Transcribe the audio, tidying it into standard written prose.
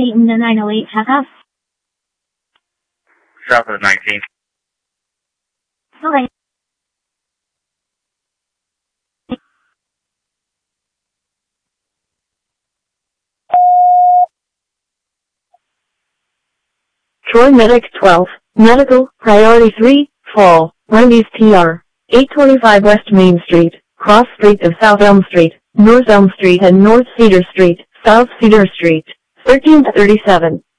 Peyton to 908 checkup. South of 19. Okay. Troy Medic 12, Medical, Priority 3, Fall, Wendy's TR, 825 West Main Street, Cross Street of South Elm Street, North Elm Street and North Cedar Street, South Cedar Street, 13 to 37.